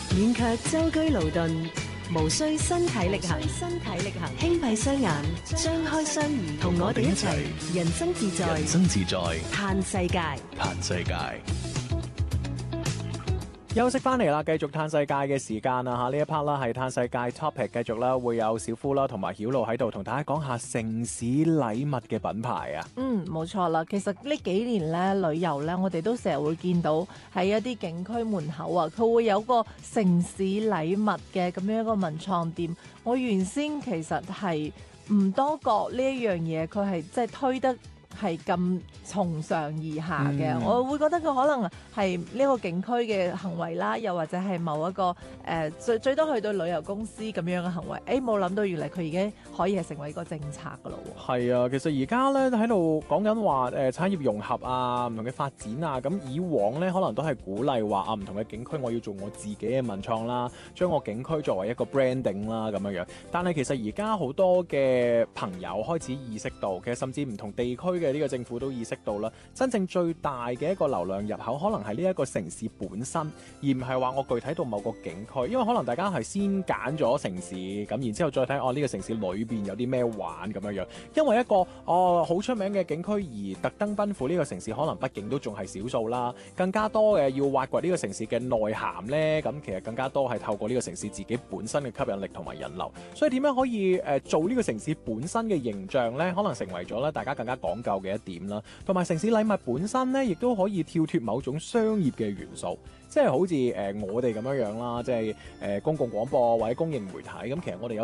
免卻舟車勞頓，無需身體力行，輕閉雙眼，張開雙耳，同我哋一齊人生自在，嘆世界。 休息翻嚟啦，繼續嘆世界嘅時間啦嚇，呢一 part 啦係嘆世界 topic， 繼續啦會有小夫啦同埋曉露喺度同大家講下城市禮物嘅品牌啊。 冇錯啦。其實呢幾年咧旅遊咧，我哋都成日會見到喺一啲景區門口啊，佢會有個城市禮物嘅咁樣一個文創店。我原先其實係唔多覺呢一樣嘢，佢係即係推得係咁從上而下嘅。我會覺得佢可能係呢個景區嘅行為啦，又或者係某一個最多去到旅遊公司咁樣嘅行為。冇諗到原來佢已經可以係成為一個政策噶咯喎。 係啊，其實而家咧喺度講緊話產業融合啊，唔同嘅發展啊。咁以往咧可能都係鼓勵話唔同嘅景區我要做我自己嘅文創啦，將我景區作為一個 branding 啦咁樣樣。但係其實而家好多嘅朋友開始意識到，其實甚至唔同地區嘅呢個政府都意識到啦，真正最大嘅一個流量入口可能係呢一個城市本身，而唔係話我具體到某個景區。因為可能大家係先揀咗城市，咁然之後再睇呢個城市裏邊有啲咩玩咁樣樣。因為一個好出名嘅景區而特登奔赴呢個城市，可能畢竟都仲係少數啦。更加多嘅要挖掘呢個城市嘅內涵呢，咁其實更加多係透過呢個城市自己本身嘅吸引力同埋引流。所以點樣可以做呢個城市本身嘅形象呢？可能成為咗咧大家更加講究嘅一點啦。同埋城市禮物本身呢，亦都可以跳脫某種商業嘅元素，即係好似我哋咁樣樣啦，即係公共廣播或者公營媒體咁，其實我哋有